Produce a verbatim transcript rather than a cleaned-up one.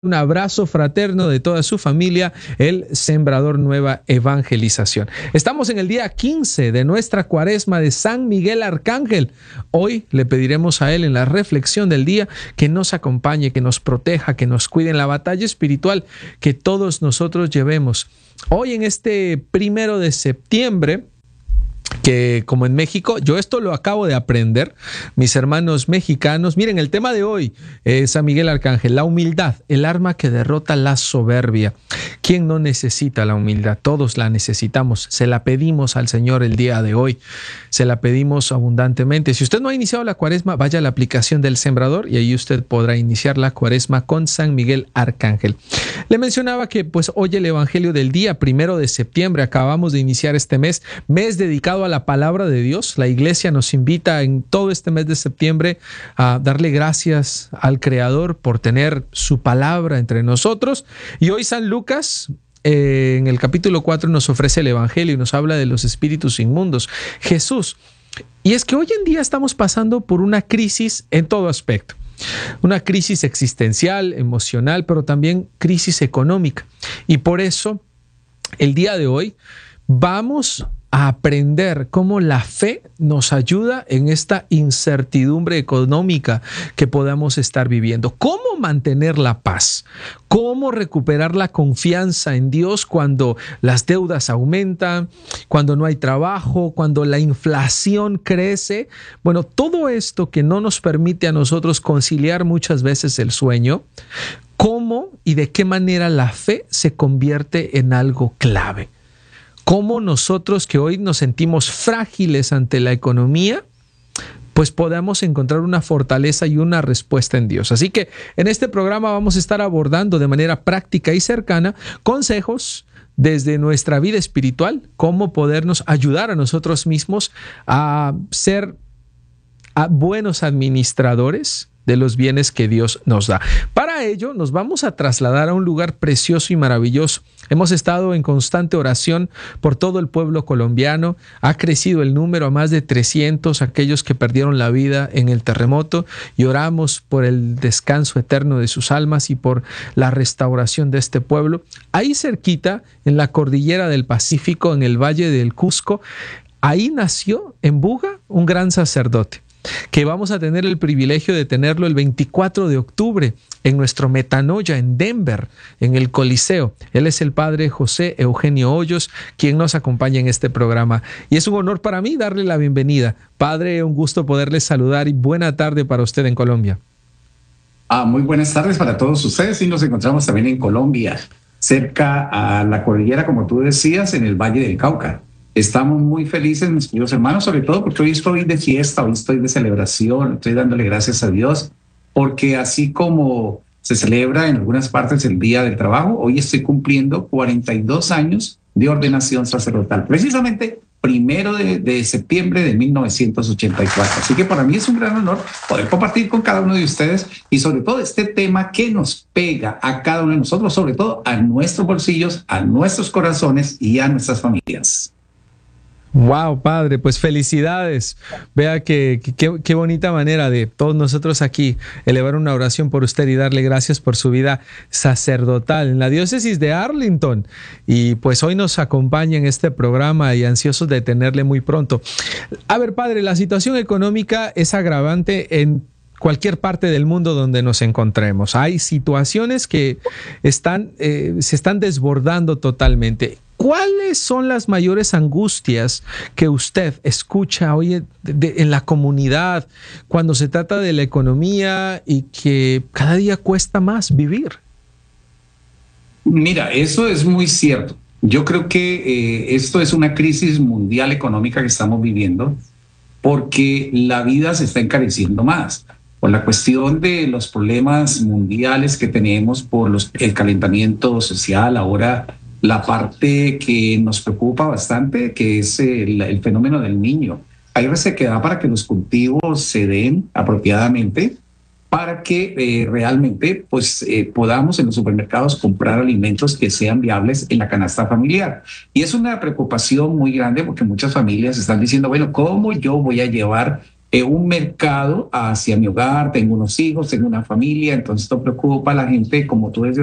Un abrazo fraterno de toda su familia, el Sembrador Nueva Evangelización. Estamos en el día quince de nuestra cuaresma de San Miguel Arcángel. Hoy le pediremos a él en la reflexión del día que nos acompañe, que nos proteja, que nos cuide en la batalla espiritual que todos nosotros llevemos. Hoy en este primero de septiembre, que como en México, yo esto lo acabo de aprender, mis hermanos mexicanos, miren el tema de hoy, eh, San Miguel Arcángel, la humildad, el arma que derrota la soberbia. ¿Quién no necesita la humildad? Todos la necesitamos, se la pedimos al Señor el día de hoy, se la pedimos abundantemente. Si usted no ha iniciado la cuaresma, vaya a la aplicación del Sembrador y ahí usted podrá iniciar la cuaresma con San Miguel Arcángel. Le mencionaba que pues hoy el Evangelio del día, primero de septiembre, acabamos de iniciar este mes, mes dedicado a la palabra de Dios. La iglesia nos invita en todo este mes de septiembre a darle gracias al Creador por tener su palabra entre nosotros. Y hoy San Lucas, eh, en el capítulo cuatro, nos ofrece el Evangelio y nos habla de los espíritus inmundos. Jesús. Y es que hoy en día estamos pasando por una crisis en todo aspecto. Una crisis existencial, emocional, pero también crisis económica. Y por eso, el día de hoy, vamos a aprender cómo la fe nos ayuda en esta incertidumbre económica que podamos estar viviendo. Cómo mantener la paz, cómo recuperar la confianza en Dios cuando las deudas aumentan, cuando no hay trabajo, cuando la inflación crece. Bueno, todo esto que no nos permite a nosotros conciliar muchas veces el sueño, cómo y de qué manera la fe se convierte en algo clave. Cómo nosotros que hoy nos sentimos frágiles ante la economía, pues podamos encontrar una fortaleza y una respuesta en Dios. Así que en este programa vamos a estar abordando de manera práctica y cercana consejos desde nuestra vida espiritual, cómo podernos ayudar a nosotros mismos a ser a buenos administradores de los bienes que Dios nos da. Para ello nos vamos a trasladar a un lugar precioso y maravilloso. Hemos estado en constante oración por todo el pueblo colombiano. Ha crecido el número a más de trescientos aquellos que perdieron la vida en el terremoto y oramos por el descanso eterno de sus almas y por la restauración de este pueblo. Ahí cerquita, en la cordillera del Pacífico, en el Valle del Cusco, ahí nació en Buga un gran sacerdote, que vamos a tener el privilegio de tenerlo el veinticuatro de octubre en nuestro Metanoia en Denver, en el Coliseo. Él es el padre José Eugenio Hoyos, quien nos acompaña en este programa. Y es un honor para mí darle la bienvenida. Padre, un gusto poderle saludar y buena tarde para usted en Colombia. Ah, muy buenas tardes para todos ustedes y nos encontramos también en Colombia, cerca a la cordillera, como tú decías, en el Valle del Cauca. Estamos muy felices, mis queridos hermanos, sobre todo porque hoy estoy de fiesta, hoy estoy de celebración, estoy dándole gracias a Dios, porque así como se celebra en algunas partes el Día del Trabajo, hoy estoy cumpliendo cuarenta y dos años de ordenación sacerdotal, precisamente primero de, de septiembre de mil novecientos ochenta y cuatro. Así que para mí es un gran honor poder compartir con cada uno de ustedes y sobre todo este tema que nos pega a cada uno de nosotros, sobre todo a nuestros bolsillos, a nuestros corazones y a nuestras familias. Wow, padre, pues felicidades. Vea que qué bonita manera de todos nosotros aquí elevar una oración por usted y darle gracias por su vida sacerdotal en la diócesis de Arlington. Y pues hoy nos acompaña en este programa y ansiosos de tenerle muy pronto. A ver, padre, la situación económica es agravante en cualquier parte del mundo donde nos encontremos. Hay situaciones que están, eh, se están desbordando totalmente. ¿Cuáles son las mayores angustias que usted escucha hoy de, de, en la comunidad cuando se trata de la economía y que cada día cuesta más vivir? Mira, eso es muy cierto. Yo creo que eh, esto es una crisis mundial económica que estamos viviendo porque la vida se está encareciendo más por la cuestión de los problemas mundiales que tenemos por los, el calentamiento social. Ahora la parte que nos preocupa bastante, que es el, el fenómeno del niño. Hay resequedad para que los cultivos se den apropiadamente, para que eh, realmente pues, eh, podamos en los supermercados comprar alimentos que sean viables en la canasta familiar. Y es una preocupación muy grande porque muchas familias están diciendo, bueno, ¿cómo yo voy a llevar eh, un mercado hacia mi hogar, tengo unos hijos, tengo una familia, entonces esto preocupa a la gente, como tú decías,